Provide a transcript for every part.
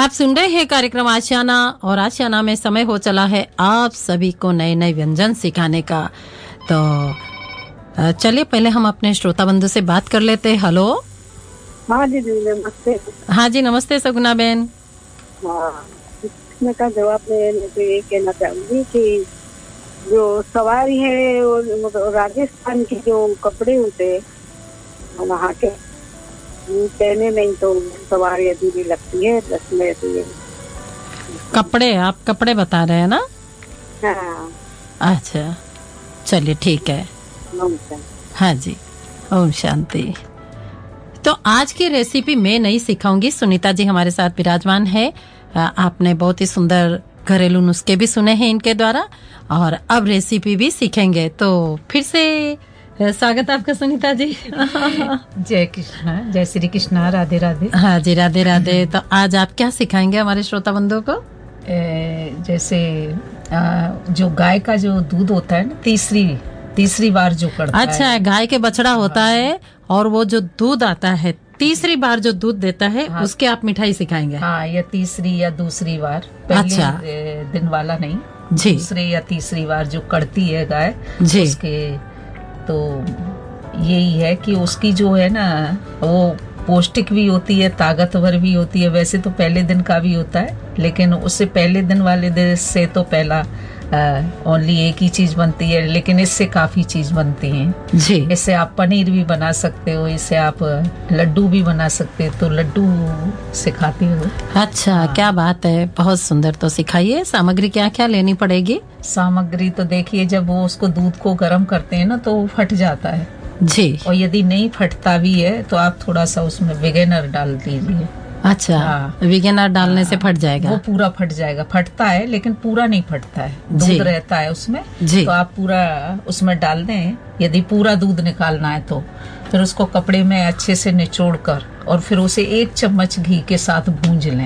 आप सुन रहे हैं कार्यक्रम आशियाना और आशियाना में समय हो चला है आप सभी को नए नए व्यंजन सिखाने का। तो चलिए पहले हम अपने श्रोता बंधु से बात कर लेते हैं। हेलो। हाँ जी नमस्ते। हाँ जी नमस्ते सगुना बहन। हाँ, इसमें का जवाब मैं तो ये कहना चाहूंगी कि जो सवारी है वो राजस्थान के जो कपड़े होते हैं वहाँ के पहने नहीं तो सवारी अधूरी लगती है। बस में तो ये कपड़े, आप कपड़े बता रहे हैं ना? हाँ। अच्छा चलिए ठीक है। हाँ जी ओम शांति। तो आज की रेसिपी मैं नहीं सिखाऊंगी, सुनीता जी हमारे साथ विराजमान है। आपने बहुत ही सुंदर घरेलू नुस्खे भी सुने हैं इनके द्वारा और अब रेसिपी भी सीखेंगे। तो फिर से स्वागत आपका सुनीता जी। जय कृष्णा, जय श्री कृष्णा, राधे राधे। हाँ जी राधे राधे। तो आज आप क्या सिखाएंगे हमारे श्रोता बंधुओं को? जैसे जो गाय का जो दूध होता है ना, तीसरी बार जो करता है। अच्छा, गाय के बछड़ा होता है और वो जो दूध आता है तीसरी बार जो दूध देता है, हाँ, उसके आप मिठाई सिखाएंगे? हाँ, या तीसरी या दूसरी बार, पहले अच्छा दिन वाला नहीं जी, दूसरे या तीसरी बार जो करती है गाय जी। उसके तो यही है कि उसकी जो है ना वो पौष्टिक भी होती है, ताकतवर भी होती है। वैसे तो पहले दिन का भी होता है, लेकिन उससे पहले दिन वाले दिन से तो पहला ओनली एक ही चीज बनती है, लेकिन इससे काफी चीज बनती हैं जी। इससे आप पनीर भी बना सकते हो, इससे आप लड्डू भी बना सकते हो। तो लड्डू सिखाती हो? अच्छा हाँ। क्या बात है, बहुत सुंदर। तो सिखाइए, सामग्री क्या क्या लेनी पड़ेगी? सामग्री तो देखिए, जब वो उसको दूध को गर्म करते हैं ना तो वो फट जाता है जी, और यदि नहीं फटता भी है तो आप थोड़ा सा उसमें विनेगर डाल दीजिए। अच्छा हाँ, विनेगर डालने से फट जाएगा? वो पूरा फट जाएगा। फटता है लेकिन पूरा नहीं फटता है, दूध रहता है उसमें जी। तो आप पूरा उसमें डाल दें। यदि पूरा दूध निकालना है तो फिर उसको कपड़े में अच्छे से निचोड़ कर और फिर उसे 1 चम्मच घी के साथ भूंज लें।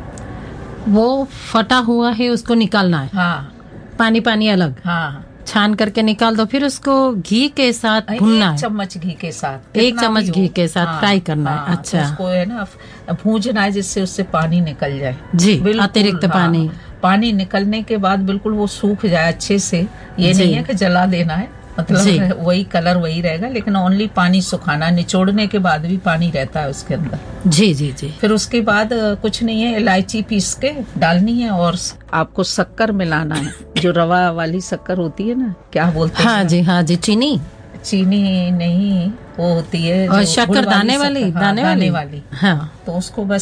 वो फटा हुआ है उसको निकालना है? हाँ, पानी पानी अलग? हाँ, छान करके निकाल दो, फिर उसको घी के साथ भूनना है? 1 चम्मच घी के साथ, 1 चम्मच घी के साथ हाँ, फ्राई करना है। हाँ, अच्छा, उसको है ना भूंजना है जिससे उससे पानी निकल जाए जी, अतिरिक्त हाँ, पानी निकलने के बाद बिल्कुल वो सूख जाए अच्छे से। ये नहीं है कि जला देना है, मतलब वही कलर वही रहेगा, लेकिन ओनली पानी सुखाना। निचोड़ने के बाद भी पानी रहता है उसके अंदर। जी जी जी। फिर उसके बाद कुछ नहीं है, इलायची पीस के डालनी है और आपको शक्कर मिलाना है। जो रवा वाली शक्कर होती है ना, क्या बोलते हैं? हाँ जी, चीनी नहीं, वो होती है शक्कर दाने वाली। दाने वाली। हाँ, तो उसको बस